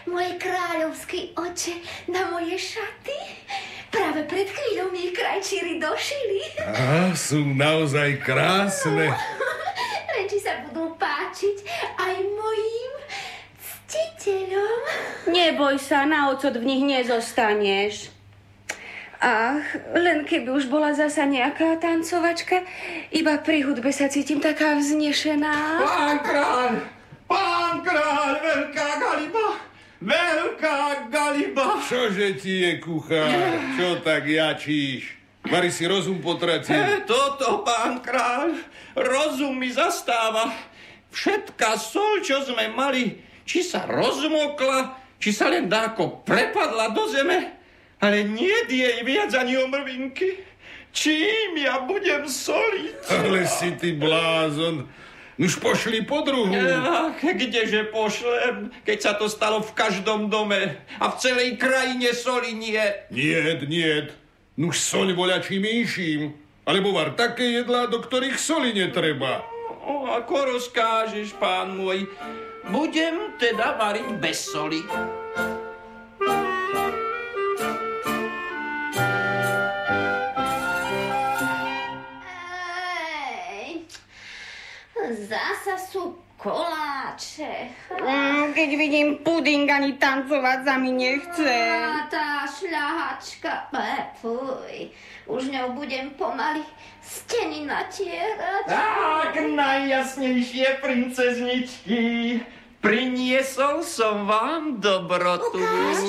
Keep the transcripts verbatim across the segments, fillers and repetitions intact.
môj kráľovský oče, na moje šaty? Práve pred chvíľou mi ich krajčíri došili. Á, sú naozaj krásne. No, len či sa budú páčiť aj mojim ctiteľom. Neboj sa, na ocot v nich nezostaneš. Ach, len keby už bola zasa nejaká tancovačka, iba pri hudbe sa cítim taká vznešená. Pán kráľ, pán kráľ, veľká galiba, veľká galiba. Čože ti je, kuchár? Čo tak jačíš? Vari si rozum potratil. E, toto, pán kráľ, rozum mi zastáva. Všetká sol, čo sme mali, či sa rozmokla, či sa len dáko prepadla do zeme, ale nie jej viac ani omrvinky. Čím ja budem soliť? Ale si ty blázon. Nuž pošli po druhu. Ach, kdeže pošlem, keď sa to stalo v každom dome a v celej krajine soli nie. Niet, niet. Nuž soľ voľačím inším. Alebo var také jedlá, do ktorých soli netreba. O, ako rozkážeš, pán môj. Budem teda variť bez soli. Zasa sú koláče. Mm, keď vidím puding, ani tancovať sa mi nechce. A tá šľahačka, e, fuj, už ňou budem pomaly steny natierať. Tak, najjasnejšie princezničky. Priniesol som vám dobrotu.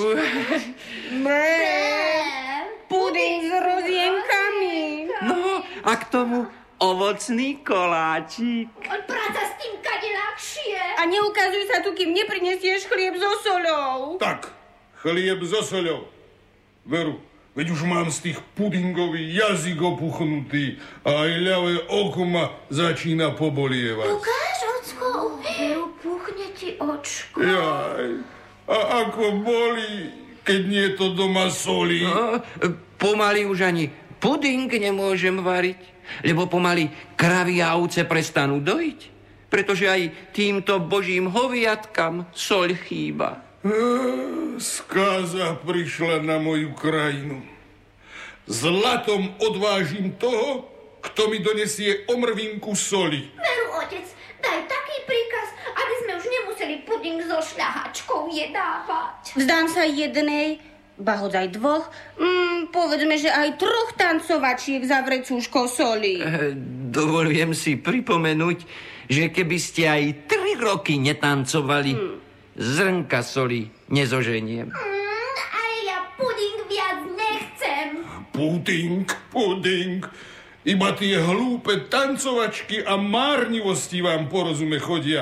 Bé, puding s rozienkami. No, a k tomu ovocný koláčik. On práca s tým kade ľahšie. A neukazuj sa tu, kým neprinesieš chlieb so soľou. Tak, chlieb so soľou. Veru, veď už mám z tých pudingový jazyk opuchnutý a aj ľavé oko ma začína pobolievať. Ukáž, ocko, Veru, puchne ti očko. Jaj, a ako boli, keď nie je to doma soli. No, pomaly už ani puding nemôžem variť, lebo pomaly kravy a ovce prestanú dojiť, pretože aj týmto božím hoviatkam soľ chýba. Skáza prišla na moju krajinu. Zlatom odvážim toho, kto mi donesie omrvinku soli. Veru, otec, daj taký príkaz, aby sme už nemuseli puding so šľahačkou jedávať. Vzdám sa jednej, ba hoď aj dvoch, mm, povedzme, že aj troch tancovačiek za vrecúško soli. E, dovolujem si pripomenúť, že keby ste aj tri roky netancovali, hmm. zrnka soli nezoženiem. Mm, ale ja puding viac nechcem. Puding, puding. Iba tie hlúpe tancovačky a márnivosti vám porozume chodia.